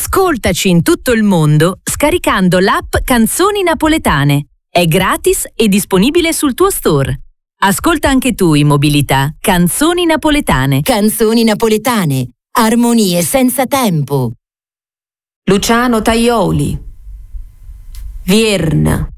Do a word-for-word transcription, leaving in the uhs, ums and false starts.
Ascoltaci in tutto il mondo scaricando l'app Canzoni Napoletane. È gratis e disponibile sul tuo store. Ascolta anche tu in mobilità Canzoni Napoletane. Canzoni Napoletane. Armonie senza tempo. Luciano Tajoli, Vierna.